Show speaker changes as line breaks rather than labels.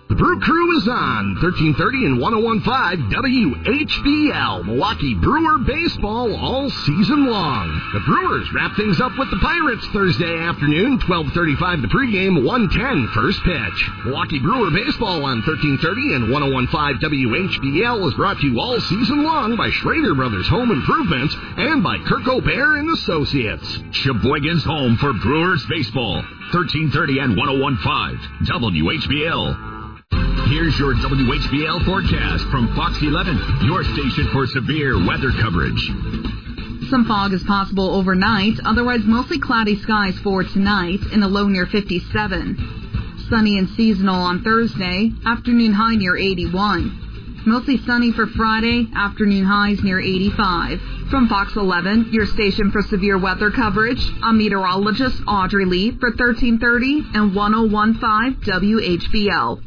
The Brew Crew is on 1330 and 101.5 WHBL, Milwaukee Brewer baseball all season long. The Brewers wrap things up with the Pirates Thursday afternoon, 12:35 the pregame, 1:10 first pitch. Milwaukee Brewer baseball on 1330 and 101.5 WHBL is brought to you all season long by Schrader Brothers Home Improvements and by Kirk O'Bear and Associates.
Sheboygan's home for Brewers baseball, 1330 and 101.5 WHBL. Here's your WHBL forecast from Fox 11, your station for severe weather coverage.
Some fog is possible overnight, otherwise mostly cloudy skies for tonight in the low near 57. Sunny and seasonal on Thursday, afternoon high near 81. Mostly sunny for Friday, afternoon highs near 85. From Fox 11, your station for severe weather coverage, I'm meteorologist Audrey Lee for 1330 and 101.5 WHBL.